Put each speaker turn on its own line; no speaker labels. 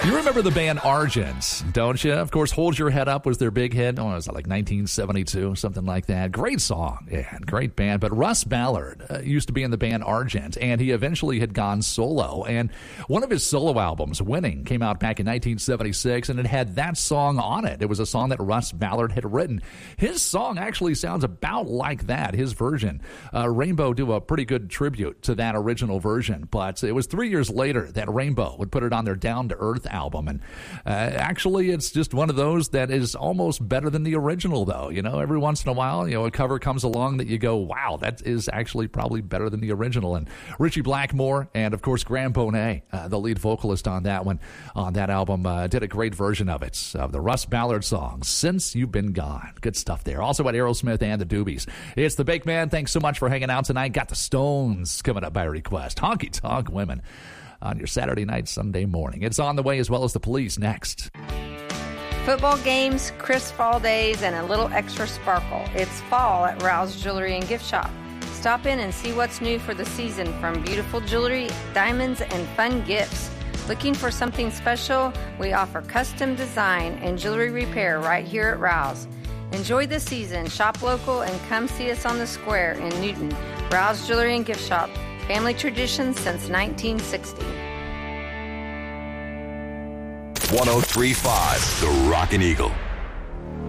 You remember the band Argent, don't you? Of course, Hold Your Head Up was their big hit. Oh, was that like 1972, something like that? Great song, yeah, great band. But Russ Ballard used to be in the band Argent, and he eventually had gone solo. And one of his solo albums, Winning, came out back in 1976, and it had that song on it. It was a song that Russ Ballard had written. His song actually sounds about like that, his version. Rainbow do a pretty good tribute to that original version, but it was 3 years later that Rainbow would put it on their Down to Earth album. And actually, it's just one of those that is almost better than the original, though. You know, every once in a while, you know, a cover comes along that you go, wow, that is actually probably better than the original. And Richie Blackmore and, of course, Graham Bonet, the lead vocalist on that one, on that album, did a great version of it, of the Russ Ballard song, Since You've Been Gone. Good stuff there. Also at Aerosmith and the Doobies. It's the Bake Man. Thanks so much for hanging out tonight. Got the Stones coming up by request. Honky Tonk Women on your Saturday night, Sunday morning. It's on the way, as well as the Police next.
Football games, crisp fall days, and a little extra sparkle. It's fall at Rouse Jewelry and Gift Shop. Stop in and see what's new for the season, from beautiful jewelry, diamonds, and fun gifts. Looking for something special? We offer custom design and jewelry repair right here at Rouse. Enjoy the season, shop local, and come see us on the square in Newton. Rouse Jewelry and Gift Shop. Family tradition since 1960.
103.5 The Rockin' Eagle.